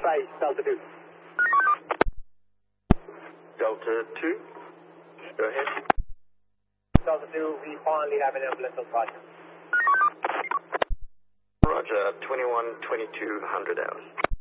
base, Delta 2. Delta 2, go ahead. Delta 2, we finally have an ambulance on site. Roger, 21, 2200 hours.